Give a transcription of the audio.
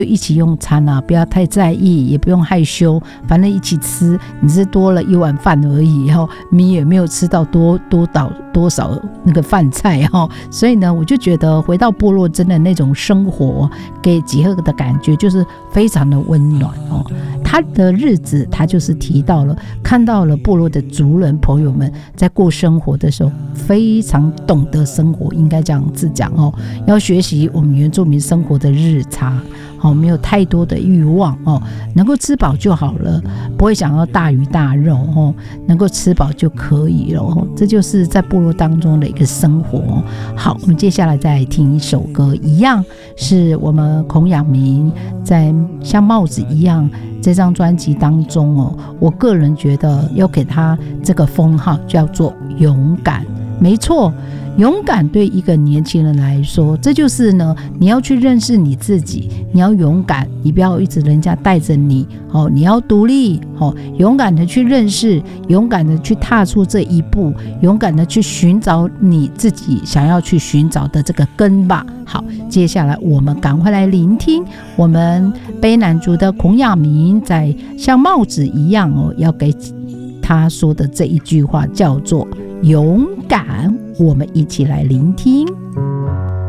一起用餐啊，不要太在意，也不用害羞，反正一起吃，你是多了一碗饭而已，你也没有吃到多少那个饭菜，所以呢，我就觉得回到部落真的那种生活，给吉赫的感觉就是非常的温暖哦。他的日子，他就是提到了，看到了部落的族人朋友们在过生活的时候，非常懂得生活，应该这样子讲哦，要学习我们原住民生活的日常。没有太多的欲望能够吃饱就好了，不会想要大鱼大肉能够吃饱就可以了这就是在部落当中的一个生活。好，我们接下来再听一首歌，一样是我们孔养民在像帽子一样这张专辑当中我个人觉得要给他这个封号叫做勇敢。没错，勇敢对一个年轻人来说，这就是呢，你要去认识你自己，你要勇敢，你不要一直人家带着你你要独立勇敢的去认识，勇敢的去踏出这一步，勇敢的去寻找你自己想要去寻找的这个根吧。好，接下来我们赶快来聆听我们卑南族的孔养民在像帽子一样要给他说的这一句话叫做勇敢，我们一起来聆听。